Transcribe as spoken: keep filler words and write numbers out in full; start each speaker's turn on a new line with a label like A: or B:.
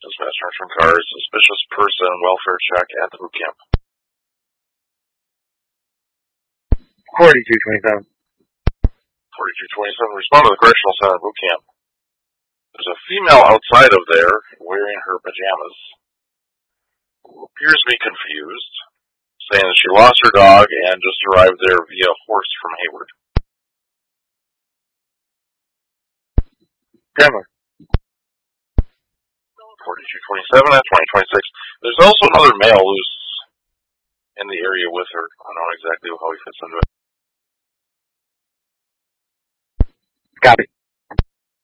A: Dispatch from cars, suspicious person, welfare check at the boot camp.
B: forty-two twenty-seven.
A: forty-two twenty-seven, respond to the correctional center boot camp. There's a female outside of there wearing her pajamas, who appears to be confused, saying that she lost her dog and just arrived there via horse from Hayward.
B: Grandma.
A: forty-two twenty-seven at twenty twenty-six. There's also another male who's in the area with her. I don't know exactly how he fits into it.
B: Copy.